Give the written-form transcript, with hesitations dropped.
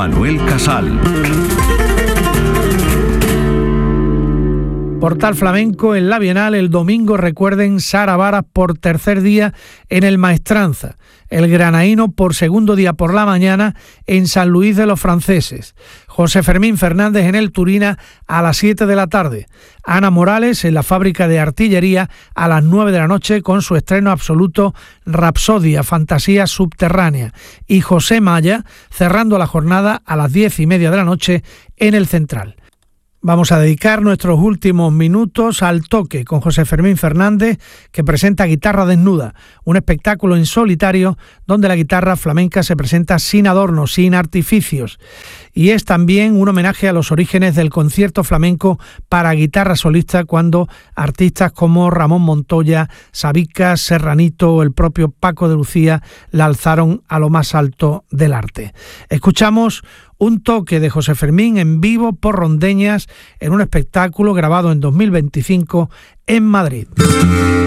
Manuel Casal. Portal Flamenco en la Bienal. El domingo, recuerden, Sara Varas por tercer día en el Maestranza. El granaíno por segundo día por la mañana en San Luis de los Franceses. José Fermín Fernández en el Turina a las 7 de la tarde. Ana Morales en la Fábrica de Artillería a las 9 de la noche con su estreno absoluto Rapsodia, Fantasía Subterránea. Y José Maya cerrando la jornada a las 10:30 de la noche en el Central. Vamos a dedicar nuestros últimos minutos al toque con José Fermín Fernández, que presenta Guitarra Desnuda, un espectáculo en solitario donde la guitarra flamenca se presenta sin adornos, sin artificios. Y es también un homenaje a los orígenes del concierto flamenco para guitarra solista, cuando artistas como Ramón Montoya, Sabicas, Serranito o el propio Paco de Lucía la alzaron a lo más alto del arte. Escuchamos un toque de José Fermín en vivo por Rondeñas en un espectáculo grabado en 2025 en Madrid.